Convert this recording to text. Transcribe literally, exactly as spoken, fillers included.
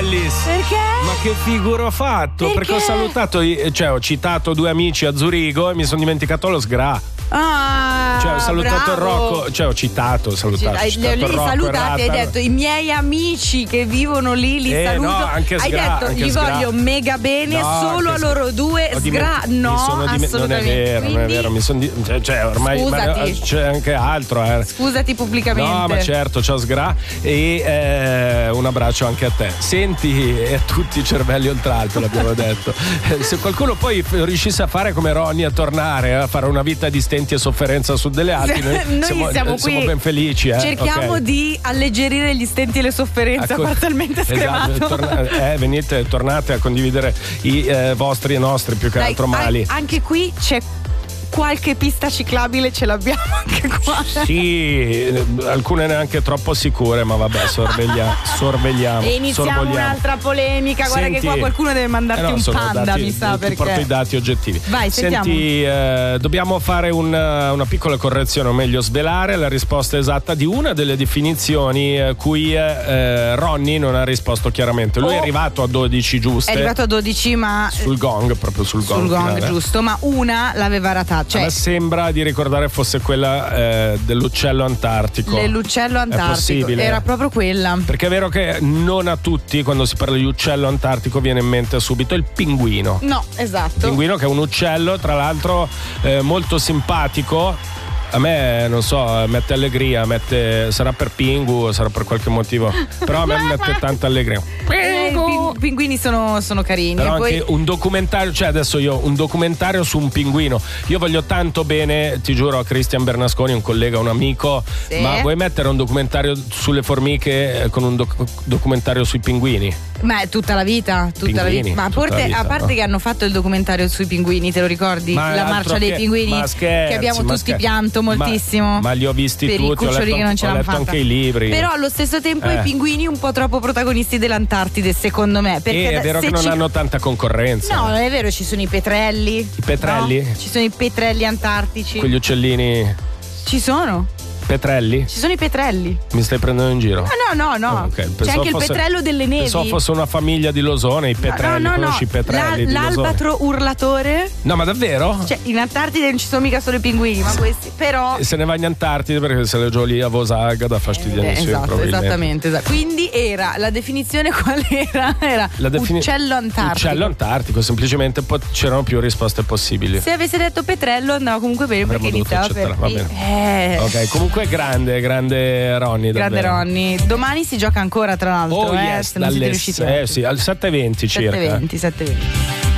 Ellis. Perché? Ma che figura ho fatto? Perché? Perché ho salutato, cioè ho citato due amici a Zurigo e mi sono dimenticato lo sgra. Ah, Cioè ho salutato bravo. il Rocco, cioè ho citato, ho salutato, Hai, ho citato li il Rocco, salutati, hai Errata. detto i miei amici che vivono lì li Eh, saluto. no, anche hai sgra, detto anche gli sgra. voglio mega bene, No, solo a anche loro due. Ho Sgra, diment- no, mi sono diment- assolutamente. Non è vero, Quindi, non è vero, mi sono di- cioè, cioè, ormai Scusati. ma c'è anche altro, eh. Scusati pubblicamente. No, ma certo, ciao Sgra e eh, un abbraccio anche a te. Senti, e a tutti i cervelli oltralpe, l'abbiamo detto. Eh, Se qualcuno poi riuscisse a fare come Ronny, a tornare a fare una vita di stenti e sofferenza su delle alpi, noi, Noi siamo, siamo siamo qui. ben felici. Eh? Cerchiamo Ok. di alleggerire gli stenti e le sofferenze Ecco, parzialmente scremato. esatto, torna- eh, venite, tornate a condividere i eh, vostri e nostri più che Dai, altro mali. an- anche qui c'è qualche pista ciclabile, ce l'abbiamo anche qua. Sì, eh, alcune neanche troppo sicure, ma vabbè, sorveglia- sorvegliamo. E iniziamo sorvogliamo. un'altra polemica. Guarda Senti, che qua qualcuno deve mandarti eh no, un sono panda, dati- mi sa, ti perché. porto i dati oggettivi. Vai, sentiamo. Senti, eh, dobbiamo fare una, una piccola correzione, o meglio svelare la risposta esatta di una delle definizioni a cui eh, Ronny non ha risposto chiaramente. Lui Oh. è arrivato a dodici giuste. È arrivato a dodici, ma sul gong, proprio sul gong. sul gong, finale. giusto, ma una l'aveva ratata. Cioè, A me sembra di ricordare fosse quella eh, dell'uccello antartico. l'uccello È antartico. possibile? Era proprio quella. Perché è vero che non a tutti, quando si parla di uccello antartico, viene in mente subito il pinguino. No, esatto. Pinguino che è un uccello, tra l'altro eh, molto simpatico. A me, non so, mette allegria, mette, sarà per Pingu, sarà per qualche motivo, però a me mette tanta allegria. Eh, i pin- pinguini sono, sono carini. Però e poi anche un documentario, cioè adesso io un documentario su un pinguino. Io voglio tanto bene, ti giuro, a Cristian Bernasconi, un collega, un amico, Sì. ma vuoi mettere un documentario sulle formiche eh, con un doc- documentario sui pinguini? Ma è tutta la vita, tutta la Pinguini, vita. Ma a, tutta porte- la vita, a parte no? che hanno fatto il documentario sui pinguini, te lo ricordi? Ma la altro marcia dei che- pinguini ma scherzi, che abbiamo ma tutti scherzi. pianto moltissimo. Ma, ma li ho visti per i tutti, ho cuccioli letto, che non ce ho l'hanno letto fatta. anche i libri. Però allo stesso tempo Eh. i pinguini un po' troppo protagonisti dell'Antartide, secondo me. Perché E è vero se che non ci- hanno tanta concorrenza. No, non è vero, ci sono i petrelli. I petrelli? No? Ci sono i petrelli antartici. Quegli uccellini Ci sono? petrelli? Ci sono i petrelli. Mi stai prendendo in giro? Ah, no, no, no. Ah, ok. C'è Pensavo anche il fosse- petrello delle nevi. Pensavo fosse una famiglia di Losone, i petrelli, no, no, no. conosci i petrelli La- di Losone? l'albatro urlatore. No, ma davvero? Cioè, in Antartide non ci sono mica solo i pinguini, ma questi. Però. E se ne va in Antartide perché se le giù lì a Vosaga da fastidiarsi. Eh, esatto, probabilmente. esattamente, esatto. Quindi era la definizione qual era? Era La defini- uccello antartico. Uccello antartico, semplicemente po- c'erano più risposte possibili. Se avesse detto petrello andava comunque bene Avremmo perché dovuto iniziava per accettare, va Eh, Ok, comunque grande, grande Ronny. grande davvero. Ronny. Domani si gioca ancora, tra l'altro, Oh eh, yes, se non siete dalle riusciti. eh, sì, al sette e venti circa. sette e venti, sette e venti.